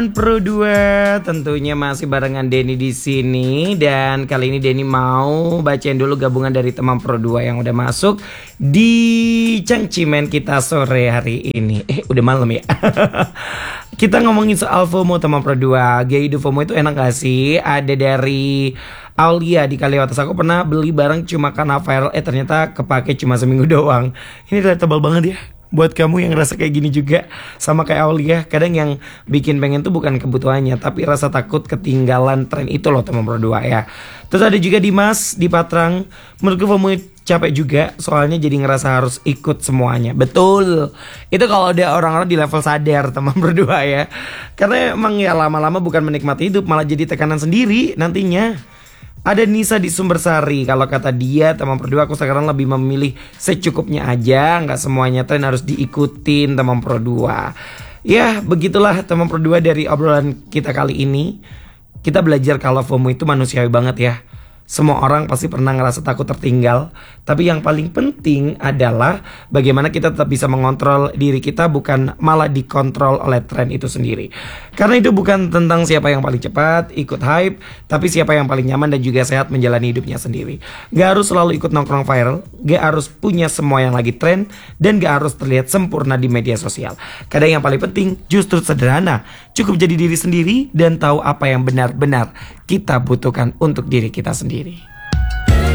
Pro 2 tentunya masih barengan Denny di sini, dan kali ini Denny mau bacain dulu gabungan dari teman Pro 2 yang udah masuk di Cangcimen kita sore hari ini. Udah malam ya. Kita ngomongin soal FOMO teman Pro 2. Gaya hidup FOMO itu enak gak sih? Ada dari Aulia di Kaliwates. Aku pernah beli barang cuma karena viral, ternyata kepake cuma seminggu doang. Ini relatable banget ya. Buat kamu yang ngerasa kayak gini juga, sama kayak Aulia, kadang yang bikin pengen tuh bukan kebutuhannya, tapi rasa takut ketinggalan tren itu loh teman Pro 2 ya. Terus ada juga Dimas di Patrang. Menurutku FOMO capek juga, soalnya jadi ngerasa harus ikut semuanya. Betul. Itu kalau ada orang-orang di level sadar teman Pro 2 ya. Karena emang ya lama-lama bukan menikmati hidup, malah jadi tekanan sendiri nantinya. Ada Nisa di Sumbersari. Kalau kata dia, teman Pro 2, aku sekarang lebih memilih secukupnya aja. Nggak semuanya tren harus diikutin teman Pro 2. Ya begitulah teman Pro 2 dari obrolan kita kali ini. Kita belajar kalau FOMO itu manusiawi banget ya. Semua orang pasti pernah ngerasa takut tertinggal. Tapi yang paling penting adalah bagaimana kita tetap bisa mengontrol diri kita, bukan malah dikontrol oleh tren itu sendiri. Karena itu bukan tentang siapa yang paling cepat ikut hype, tapi siapa yang paling nyaman dan juga sehat menjalani hidupnya sendiri. Gak harus selalu ikut nongkrong viral, gak harus punya semua yang lagi tren, dan gak harus terlihat sempurna di media sosial. Kadang yang paling penting justru sederhana. Cukup jadi diri sendiri dan tahu apa yang benar-benar kita butuhkan untuk diri kita sendiri.